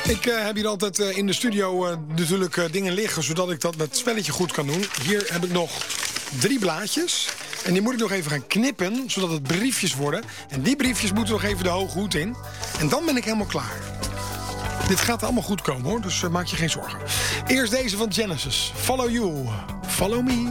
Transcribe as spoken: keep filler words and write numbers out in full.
Ik uh, heb hier altijd uh, in de studio uh, natuurlijk uh, dingen liggen, zodat ik dat met spelletje goed kan doen. Hier heb ik nog drie blaadjes. En die moet ik nog even gaan knippen, zodat het briefjes worden. En die briefjes moeten nog even de hoge hoed in. En dan ben ik helemaal klaar. Dit gaat allemaal goed komen, hoor, dus uh, maak je geen zorgen. Eerst deze van Genesis. Follow You, Follow Me.